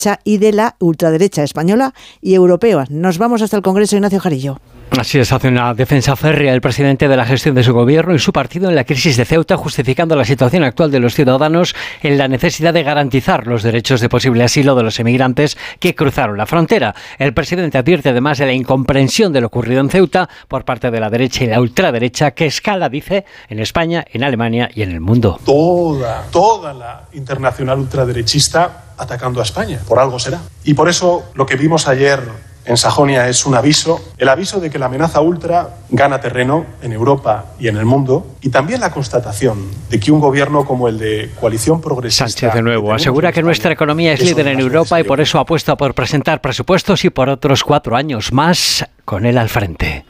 derecha y de la ultraderecha española y europea. Nos vamos hasta el Congreso, Ignacio Jarillo. Así es, hace una defensa férrea el presidente de la gestión de su gobierno y su partido en la crisis de Ceuta, justificando la situación actual de los ciudadanos en la necesidad de garantizar los derechos de posible asilo de los emigrantes que cruzaron la frontera. El presidente advierte además de la incomprensión de lo ocurrido en Ceuta por parte de la derecha y la ultraderecha, que escala, dice, en España, en Alemania y en el mundo. Toda la internacional ultraderechista atacando a España, por algo será. Y por eso lo que vimos ayer en Sajonia es un aviso, el aviso de que la amenaza ultra gana terreno en Europa y en el mundo, y también la constatación de que un gobierno como el de Coalición Progresista... Sánchez de nuevo asegura que nuestra economía es líder en Europa y por eso apuesta por presentar presupuestos y por otros 4 años más con él al frente.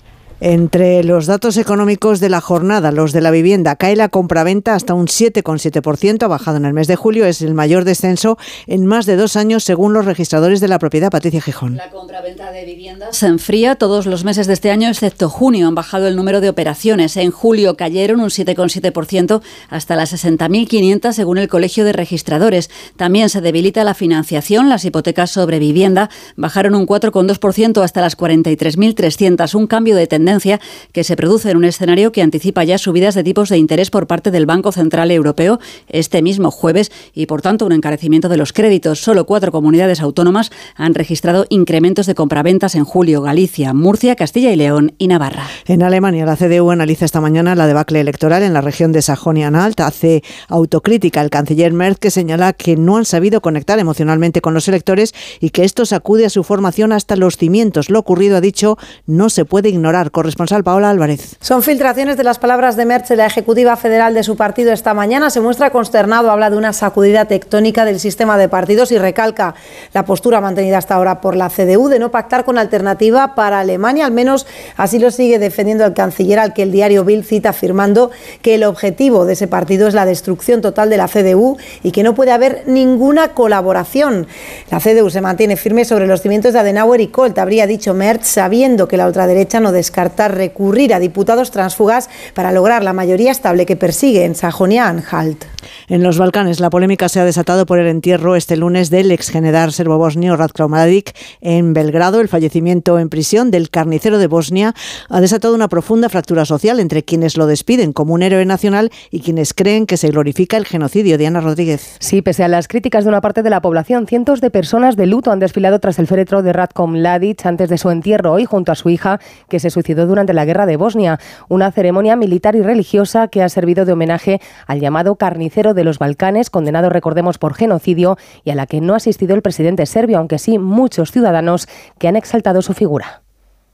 Entre los datos económicos de la jornada, los de la vivienda, cae la compraventa hasta un 7,7%, ha bajado en el mes de julio, es el mayor descenso en más de 2 años según los registradores de la propiedad. Patricia Gijón. La compraventa de viviendas se enfría todos los meses de este año, excepto junio. Han bajado el número de operaciones. En julio cayeron un 7,7% hasta las 60.500 según el Colegio de Registradores. También se debilita la financiación. Las hipotecas sobre vivienda bajaron un 4,2% hasta las 43.300, un cambio de tendencia que se produce en un escenario que anticipa ya subidas de tipos de interés por parte del Banco Central Europeo este mismo jueves y, por tanto, un encarecimiento de los créditos. Solo 4 comunidades autónomas han registrado incrementos de compraventas en julio: Galicia, Murcia, Castilla y León y Navarra. En Alemania, la CDU analiza esta mañana la debacle electoral en la región de Sajonia-Anhalt. Hace autocrítica el canciller Merz, que señala que no han sabido conectar emocionalmente con los electores y que esto sacude a su formación hasta los cimientos. Lo ocurrido, ha dicho, no se puede ignorar. Corresponsal Paola Álvarez. Son filtraciones de las palabras de Merz en la Ejecutiva Federal de su partido esta mañana. Se muestra consternado, habla de una sacudida tectónica del sistema de partidos y recalca la postura mantenida hasta ahora por la CDU de no pactar con alternativa para Alemania. Al menos así lo sigue defendiendo el canciller, al que el diario Bild cita afirmando que el objetivo de ese partido es la destrucción total de la CDU y que no puede haber ninguna colaboración. La CDU se mantiene firme sobre los cimientos de Adenauer y Kohl, habría dicho Merz, sabiendo que la ultraderecha no descarta recurrir a diputados tránsfugas para lograr la mayoría estable que persigue en Sajonia-Anhalt. En los Balcanes, la polémica se ha desatado por el entierro este lunes del exgeneral serbo-bosnio Ratko Mladic en Belgrado. El fallecimiento en prisión del carnicero de Bosnia ha desatado una profunda fractura social entre quienes lo despiden como un héroe nacional y quienes creen que se glorifica el genocidio. Diana Rodríguez. Sí, pese a las críticas de una parte de la población, cientos de personas de luto han desfilado tras el féretro de Ratko Mladic antes de su entierro hoy junto a su hija, que se suicidó durante la guerra de Bosnia. Una ceremonia militar y religiosa que ha servido de homenaje al llamado carnicero de los Balcanes, condenado, recordemos, por genocidio, y a la que no ha asistido el presidente serbio, aunque sí muchos ciudadanos que han exaltado su figura.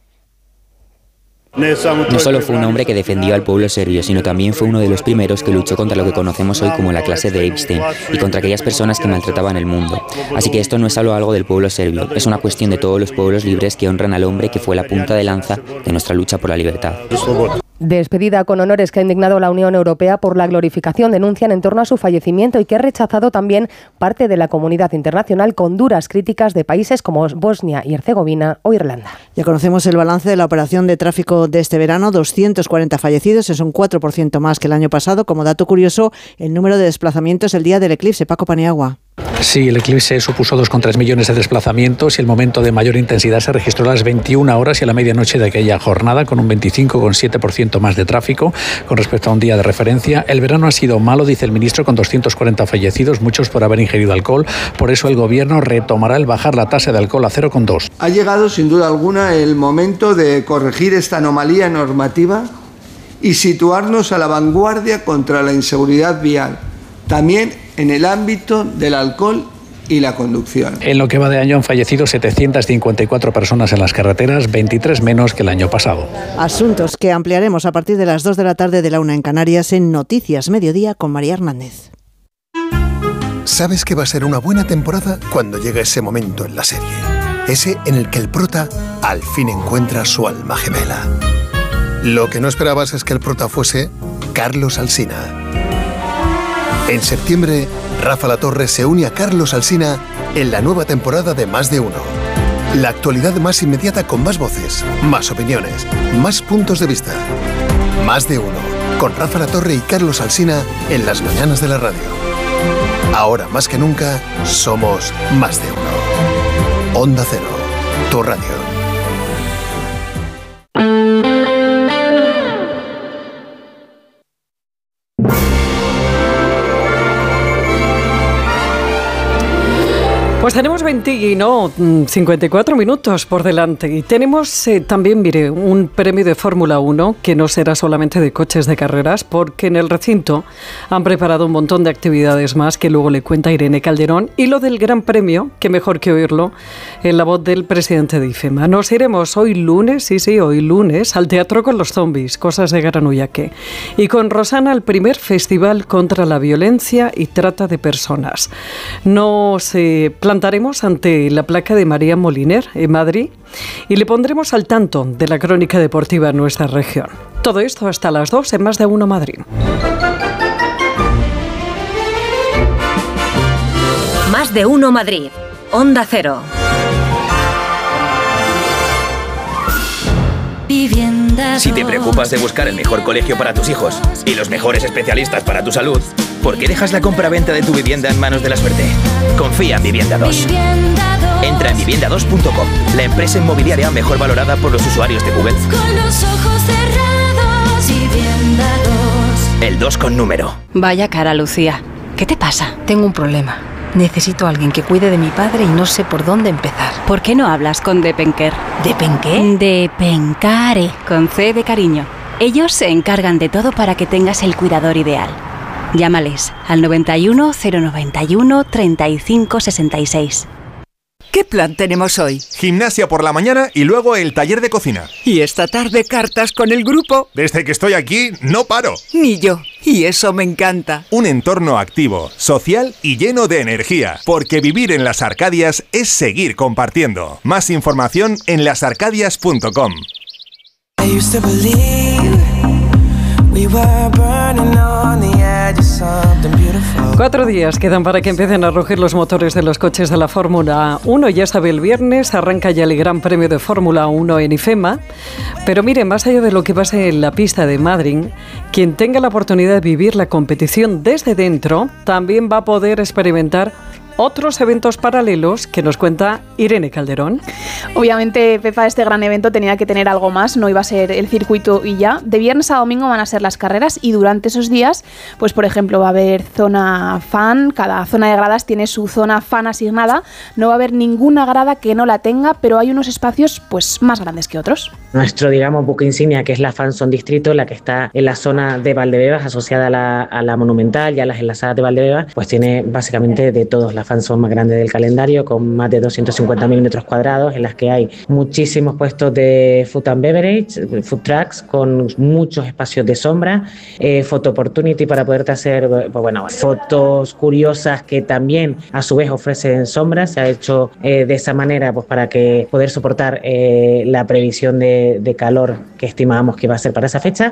No solo fue un hombre que defendió al pueblo serbio, sino también fue uno de los primeros que luchó contra lo que conocemos hoy como la clase de Epstein y contra aquellas personas que maltrataban el mundo. Así que esto no es solo algo del pueblo serbio, es una cuestión de todos los pueblos libres que honran al hombre que fue la punta de lanza de nuestra lucha por la libertad. Despedida con honores que ha indignado la Unión Europea por la glorificación, denuncian en torno a su fallecimiento y que ha rechazado también parte de la comunidad internacional con duras críticas de países como Bosnia y Herzegovina o Irlanda. Ya conocemos el balance de la operación de tráfico de este verano, 240 fallecidos, es un 4% más que el año pasado. Como dato curioso, el número de desplazamientos el día del eclipse. Paco Paniagua. Sí, el eclipse supuso 2,3 millones de desplazamientos y el momento de mayor intensidad se registró a las 21 horas y a la medianoche de aquella jornada, con un 25,7% más de tráfico con respecto a un día de referencia. El verano ha sido malo, dice el ministro, con 240 fallecidos, muchos por haber ingerido alcohol. Por eso el gobierno retomará el bajar la tasa de alcohol a 0,2. Ha llegado sin duda alguna el momento de corregir esta anomalía normativa y situarnos a la vanguardia contra la inseguridad vial, también en el ámbito del alcohol y la conducción. En lo que va de año han fallecido 754 personas en las carreteras, 23 menos que el año pasado. Asuntos que ampliaremos a partir de las 2 de la tarde de la 1 en Canarias en Noticias Mediodía con María Hernández. Sabes que va a ser una buena temporada cuando llega ese momento en la serie. Ese en el que el prota al fin encuentra su alma gemela. Lo que no esperabas es que el prota fuese Carlos Alsina. En septiembre, Rafa Latorre se une a Carlos Alsina en la nueva temporada de Más de Uno. La actualidad más inmediata con más voces, más opiniones, más puntos de vista. Más de Uno, con Rafa Latorre y Carlos Alsina en las mañanas de la radio. Ahora más que nunca, somos más de uno. Onda Cero, tu radio. Pues tenemos 54 minutos por delante y tenemos también, mire, un premio de Fórmula 1 que no será solamente de coches de carreras, porque en el recinto han preparado un montón de actividades más que luego le cuenta Irene Calderón, y lo del Gran Premio, que mejor que oírlo en la voz del presidente de IFEMA. Nos iremos hoy lunes, hoy lunes, al Teatro con los Zombies, Cosas de Garanuyaque, y con Rosana al primer festival contra la violencia y trata de personas. Nos plantaremos ante la placa de María Moliner en Madrid y le pondremos al tanto de la crónica deportiva en nuestra región. Todo esto hasta las 2 en Más de Uno Madrid. Más de Uno Madrid. Onda Cero. Si te preocupas de buscar el mejor colegio para tus hijos y los mejores especialistas para tu salud, ¿por qué dejas la compra-venta de tu vivienda en manos de la suerte? Confía en Vivienda 2. Entra en vivienda2.com, la empresa inmobiliaria mejor valorada por los usuarios de Google. Con los ojos cerrados, Vivienda 2. El 2 con número. Vaya cara, Lucía. ¿Qué te pasa? Tengo un problema. Necesito a alguien que cuide de mi padre y no sé por dónde empezar. ¿Por qué no hablas con Depenker? ¿Depenqué? Depencare, con C de cariño. Ellos se encargan de todo para que tengas el cuidador ideal. Llámales al 91 091 35 66. ¿Qué plan tenemos hoy? Gimnasia por la mañana y luego el taller de cocina. Y esta tarde cartas con el grupo. Desde que estoy aquí, no paro. Ni yo. Y eso me encanta. Un entorno activo, social y lleno de energía. Porque vivir en Las Arcadias es seguir compartiendo. Más información en lasarcadias.com. 4 días quedan para que empiecen a rugir los motores de los coches de la Fórmula 1. Ya sabe, el viernes arranca ya el Gran Premio de Fórmula 1 en IFEMA. Pero mire, más allá de lo que pase en la pista de Madrid, quien tenga la oportunidad de vivir la competición desde dentro también va a poder experimentar otros eventos paralelos que nos cuenta Irene Calderón. Obviamente, Pepa, este gran evento tenía que tener algo más, no iba a ser el circuito y ya. De viernes a domingo van a ser las carreras y durante esos días, pues por ejemplo, va a haber zona fan, cada zona de gradas tiene su zona fan asignada, no va a haber ninguna grada que no la tenga, pero hay unos espacios pues más grandes que otros. Nuestro, digamos, buque insignia, que es la Fan Zone Distrito, la que está en la zona de Valdebebas, asociada a la Monumental y a las enlazadas de Valdebebas, pues tiene básicamente de todos. La Fan Zone más grande del calendario, con más de 250.000 metros cuadrados, en las que hay muchísimos puestos de food and beverage, food trucks, con muchos espacios de sombra, photo opportunity para poderte hacer, pues bueno, fotos curiosas que también a su vez ofrecen sombras. Se ha hecho de esa manera pues para que poder soportar la previsión de calor que estimábamos que iba a ser para esa fecha.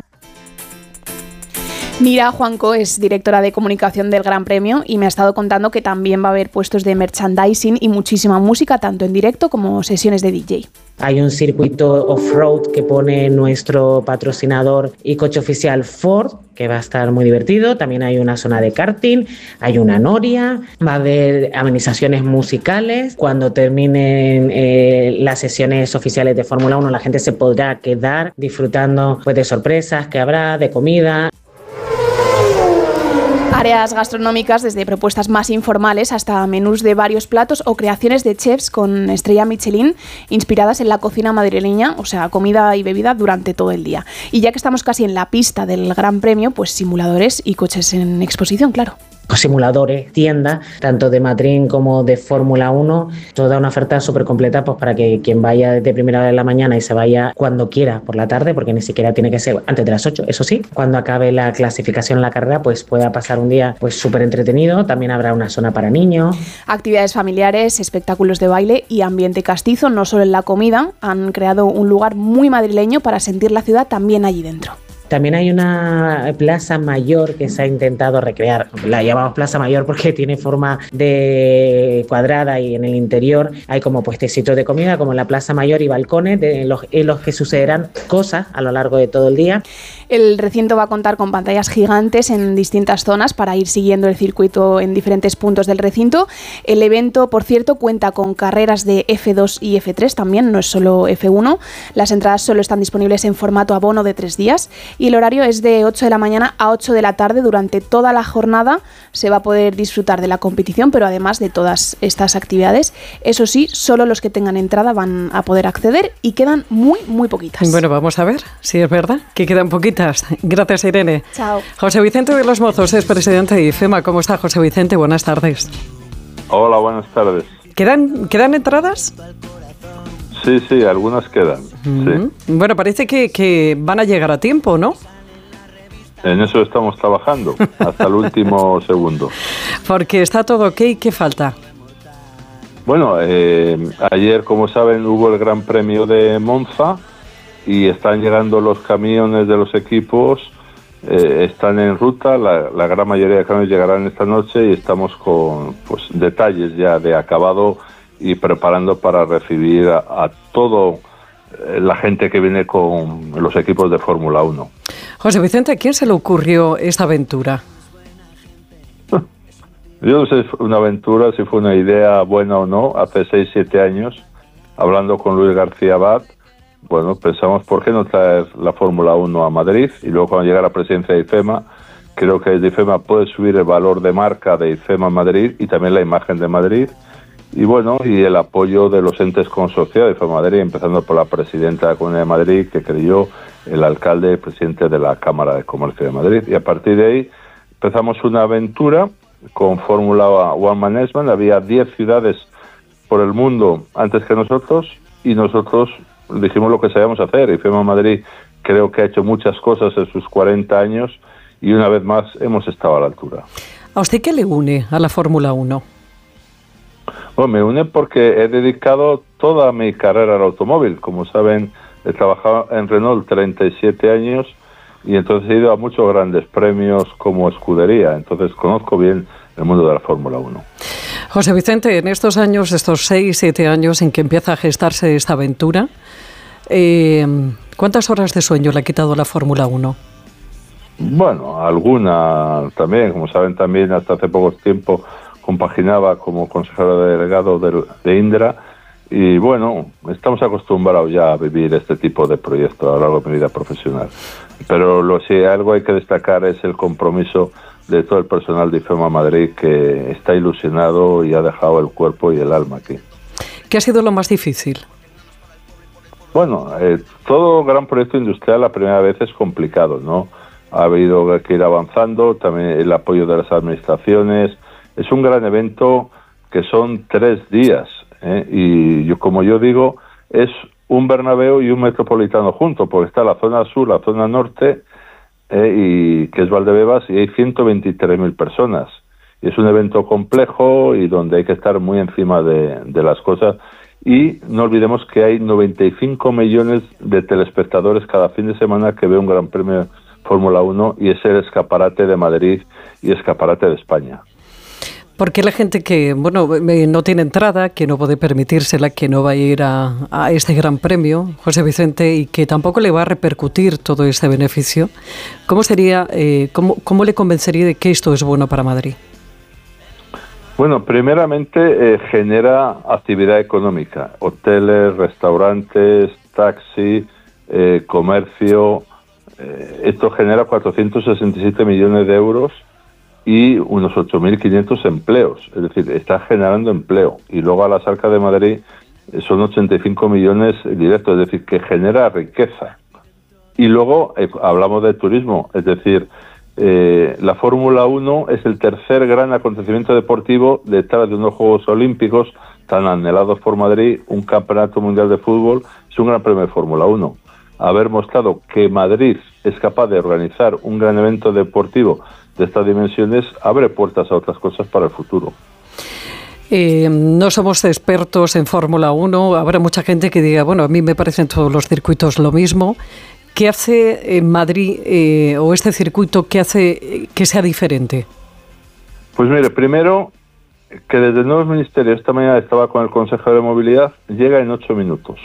Mira Juanco es directora de comunicación del Gran Premio y me ha estado contando que también va a haber puestos de merchandising y muchísima música, tanto en directo como sesiones de DJ. Hay un circuito off-road que pone nuestro patrocinador y coche oficial Ford, que va a estar muy divertido. También hay una zona de karting, hay una noria, va a haber amenizaciones musicales. Cuando terminen las sesiones oficiales de Fórmula 1, la gente se podrá quedar disfrutando pues, de sorpresas que habrá, de comida. Áreas gastronómicas, desde propuestas más informales hasta menús de varios platos o creaciones de chefs con estrella Michelin inspiradas en la cocina madrileña, o sea, comida y bebida durante todo el día. Y ya que estamos casi en la pista del Gran Premio, pues simuladores y coches en exposición, claro. Simuladores, tiendas, tanto de Madrid como de Fórmula 1, toda una oferta súper completa pues para que quien vaya desde primera hora de la mañana y se vaya cuando quiera por la tarde, porque ni siquiera tiene que ser antes de las 8, eso sí, cuando acabe la clasificación en la carrera pues pueda pasar un día pues súper entretenido. También habrá una zona para niños. Actividades familiares, espectáculos de baile y ambiente castizo, no solo en la comida, han creado un lugar muy madrileño para sentir la ciudad también allí dentro. También hay una plaza mayor que se ha intentado recrear, la llamamos plaza mayor porque tiene forma de cuadrada y en el interior hay como puestecitos de comida, como en la plaza mayor, y balcones en los que sucederán cosas a lo largo de todo el día. El recinto va a contar con pantallas gigantes en distintas zonas para ir siguiendo el circuito en diferentes puntos del recinto. El evento, por cierto, cuenta con carreras de F2 y F3 también, no es solo F1. Las entradas solo están disponibles en formato abono de 3 días y el horario es de 8 de la mañana a 8 de la tarde. Durante toda la jornada se va a poder disfrutar de la competición, pero además de todas estas actividades. Eso sí, solo los que tengan entrada van a poder acceder y quedan muy, muy poquitas. Bueno, vamos a ver si es verdad que quedan poquitas. Gracias, Irene. Chao. José Vicente de los Mozos es presidente de IFEMA. ¿Cómo está, José Vicente? Buenas tardes. Hola, buenas tardes. ¿Quedan entradas? Sí, algunas quedan. Sí. Bueno, parece que van a llegar a tiempo, ¿no? En eso estamos trabajando, hasta el último segundo. Porque está todo ok, ¿qué falta? Bueno, ayer, como saben, hubo el Gran Premio de Monza y están llegando los camiones de los equipos, están en ruta, la gran mayoría de camiones llegarán esta noche y estamos con detalles ya de acabado y preparando para recibir a todo la gente que viene con los equipos de Fórmula 1. José Vicente, ¿a quién se le ocurrió esta aventura? Yo no sé si fue una aventura, si fue una idea buena o no. Hace 6-7 años, hablando con Luis García Abad, bueno, pensamos, ¿por qué no traer la Fórmula 1 a Madrid? Y luego cuando llega la presidencia de IFEMA, creo que desde IFEMA puede subir el valor de marca de IFEMA Madrid y también la imagen de Madrid. Y bueno, y el apoyo de los entes consorciados de IFEMA Madrid, empezando por la presidenta de la Comunidad de Madrid, que creyó, el alcalde y presidente de la Cámara de Comercio de Madrid. Y a partir de ahí empezamos una aventura con Fórmula One Management. Había 10 ciudades por el mundo antes que nosotros y nosotros dijimos lo que sabíamos hacer. IFEMA Madrid creo que ha hecho muchas cosas en sus 40 años y una vez más hemos estado a la altura. ¿A usted qué le une a la Fórmula 1? Bueno, me une porque he dedicado toda mi carrera al automóvil. Como saben, he trabajado en Renault 37 años y entonces he ido a muchos grandes premios como escudería. Entonces conozco bien el mundo de la Fórmula 1. José Vicente, en estos años, estos 6-7 años en que empieza a gestarse esta aventura, ¿cuántas horas de sueño le ha quitado la Fórmula 1? Bueno, alguna también. Como saben, también hasta hace poco tiempo compaginaba como consejero delegado de Indra y bueno, estamos acostumbrados ya a vivir este tipo de proyectos a lo largo de mi vida profesional. Pero si algo hay que destacar es el compromiso de todo el personal de IFEMA Madrid, que está ilusionado y ha dejado el cuerpo y el alma aquí. ¿Qué ha sido lo más difícil? Bueno, todo gran proyecto industrial la primera vez es complicado, ¿no? Ha habido que ir avanzando, también el apoyo de las administraciones. Es un gran evento que son 3 días, y como yo digo, es un Bernabéu y un Metropolitano juntos, porque está la zona sur, la zona norte, y que es Valdebebas, y hay 123.000 personas. Y es un evento complejo y donde hay que estar muy encima de las cosas. Y no olvidemos que hay 95 millones de telespectadores cada fin de semana que ve un Gran Premio Fórmula 1 y es el escaparate de Madrid y escaparate de España. Porque la gente que no tiene entrada, que no puede permitírsela, que no va a ir a este Gran Premio, José Vicente, y que tampoco le va a repercutir todo este beneficio, ¿cómo sería, cómo le convencería de que esto es bueno para Madrid? Bueno, primeramente genera actividad económica, hoteles, restaurantes, taxi, comercio. Esto genera 467 millones de euros y unos 8.500 empleos, es decir, está generando empleo. Y luego a las arcas de Madrid son 85 millones directos, es decir, que genera riqueza. Y luego hablamos de turismo, es decir, la Fórmula 1 es el tercer gran acontecimiento deportivo detrás de unos Juegos Olímpicos tan anhelados por Madrid, un campeonato mundial de fútbol, es un gran premio de Fórmula 1. Haber mostrado que Madrid es capaz de organizar un gran evento deportivo de estas dimensiones abre puertas a otras cosas para el futuro. No somos expertos en Fórmula 1, habrá mucha gente que diga, bueno, a mí me parecen todos los circuitos lo mismo. ¿Qué hace en Madrid o este circuito, qué hace que sea diferente? Pues mire, primero, que desde el nuevo ministerio, esta mañana estaba con el consejero de movilidad, llega en 8 minutos.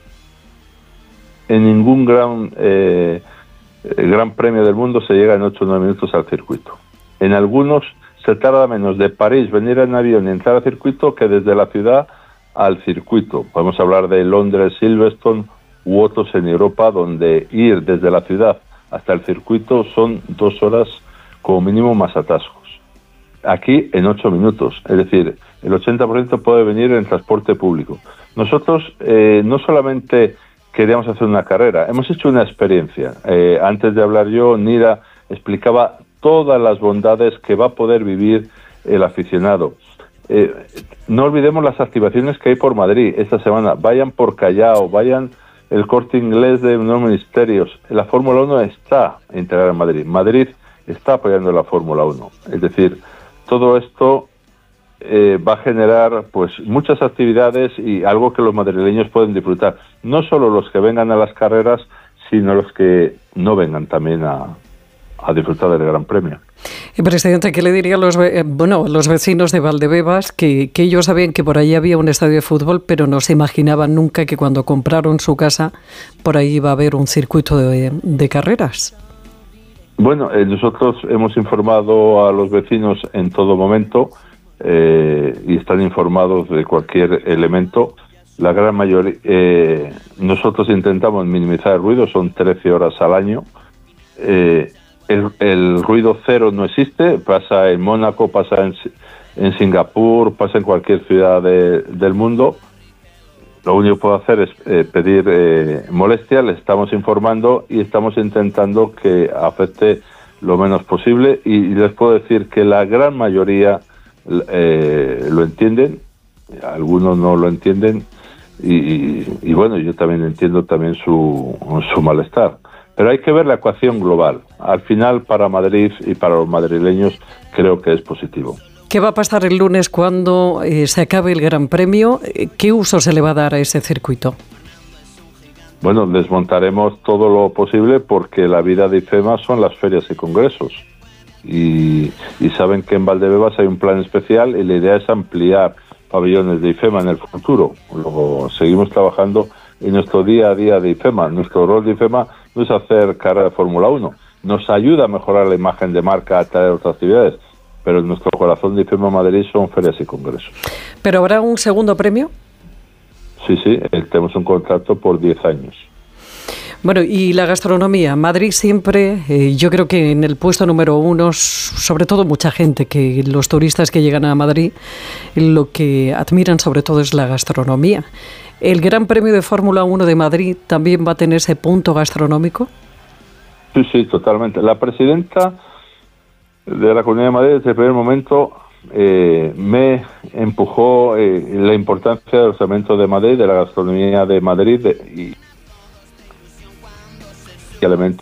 En ningún gran premio del mundo se llega en 8 o 9 minutos al circuito. En algunos se tarda menos de París venir en avión y entrar al circuito que desde la ciudad al circuito. Podemos hablar de Londres, Silverstone u otros en Europa, donde ir desde la ciudad hasta el circuito son 2 horas como mínimo más atascos. Aquí en 8 minutos, es decir, el 80% puede venir en transporte público. Nosotros no solamente queríamos hacer una carrera, hemos hecho una experiencia. Antes de hablar yo, Nira explicaba todas las bondades que va a poder vivir el aficionado. No olvidemos las activaciones que hay por Madrid esta semana. Vayan por Callao, vayan el Corte Inglés de nuevos ministerios. La Fórmula 1 está integrada en Madrid. Madrid está apoyando la Fórmula 1. Es decir, todo esto va a generar pues muchas actividades y algo que los madrileños pueden disfrutar. No solo los que vengan a las carreras, sino los que no vengan también a disfrutar del Gran Premio. Presidente, ¿qué le diría a los vecinos de Valdebebas que ellos sabían que por ahí había un estadio de fútbol, pero no se imaginaban nunca que cuando compraron su casa por ahí iba a haber un circuito de carreras? Bueno, nosotros hemos informado a los vecinos en todo momento y están informados de cualquier elemento. La gran mayoría, nosotros intentamos minimizar el ruido, son 13 horas al año. El ruido cero no existe, pasa en Mónaco, pasa en Singapur, pasa en cualquier ciudad del mundo. Lo único que puedo hacer es pedir molestia, le estamos informando y estamos intentando que afecte lo menos posible y les puedo decir que la gran mayoría lo entienden, algunos no lo entienden y bueno, yo también entiendo también su malestar. Pero hay que ver la ecuación global. Al final, para Madrid y para los madrileños, creo que es positivo. ¿Qué va a pasar el lunes cuando se acabe el Gran Premio? ¿Qué uso se le va a dar a ese circuito? Bueno, desmontaremos todo lo posible porque la vida de IFEMA son las ferias y congresos. Y saben que en Valdebebas hay un plan especial y la idea es ampliar pabellones de IFEMA en el futuro. Luego seguimos trabajando en nuestro día a día de IFEMA. Nuestro rol de IFEMA no es hacer carrera de Fórmula 1. Nos ayuda a mejorar la imagen de marca, a traer otras actividades. Pero en nuestro corazón de IFEMA Madrid son ferias y congresos. ¿Pero habrá un segundo premio? Sí, tenemos un contrato por 10 años. Bueno, y la gastronomía. Madrid siempre, yo creo que en el puesto número 1, sobre todo mucha gente, que los turistas que llegan a Madrid, lo que admiran sobre todo es la gastronomía. ¿El Gran Premio de Fórmula 1 de Madrid también va a tener ese punto gastronómico? Sí, totalmente. La presidenta de la Comunidad de Madrid desde el primer momento me empujó la importancia de los elementos de Madrid, de la gastronomía de Madrid y elementos.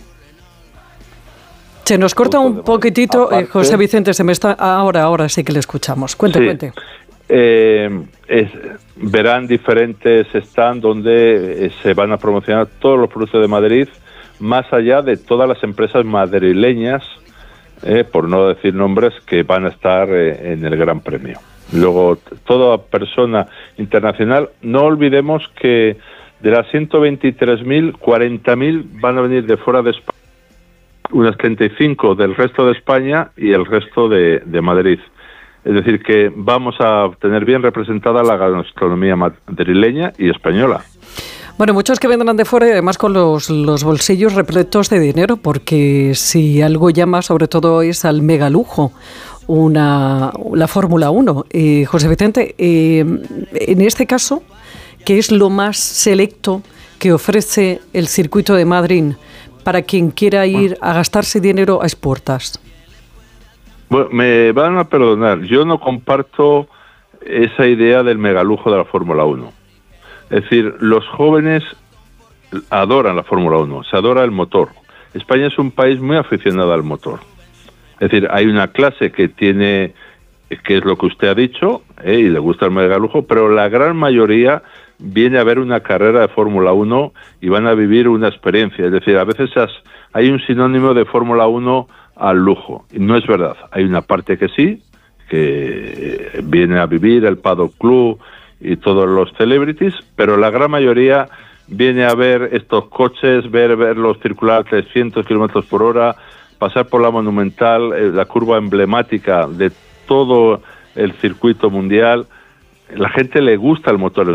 Se nos corta un poquitito, aparte, José Vicente, se me está ahora sí que le escuchamos. Cuente. Verán diferentes stands donde se van a promocionar todos los productos de Madrid, más allá de todas las empresas madrileñas, por no decir nombres, que van a estar en el Gran Premio. Luego, toda persona internacional, no olvidemos que de las 123.000, 40.000 van a venir de fuera de España, unas 35 del resto de España y el resto de Madrid. Es decir, que vamos a tener bien representada la gastronomía madrileña y española. Bueno, muchos que vendrán de fuera y además con los bolsillos repletos de dinero, porque si algo llama sobre todo es al megalujo, la Fórmula 1. José Vicente, en este caso, ¿qué es lo más selecto que ofrece el circuito de Madrid para quien quiera ir a gastarse dinero a expuertas? Bueno, me van a perdonar, yo no comparto esa idea del megalujo de la Fórmula 1. Es decir, los jóvenes adoran la Fórmula 1, se adora el motor. España es un país muy aficionado al motor. Es decir, hay una clase que tiene, que es lo que usted ha dicho, y le gusta el megalujo, pero la gran mayoría viene a ver una carrera de Fórmula 1 y van a vivir una experiencia. Es decir, a veces hay un sinónimo de Fórmula 1 al lujo, y no es verdad. Hay una parte que sí, que viene a vivir el Paddock Club y todos los celebrities, pero la gran mayoría viene a ver estos coches, verlos circular 300 kilómetros por hora, pasar por la Monumental, la curva emblemática de todo el circuito mundial. La gente le gusta el motor.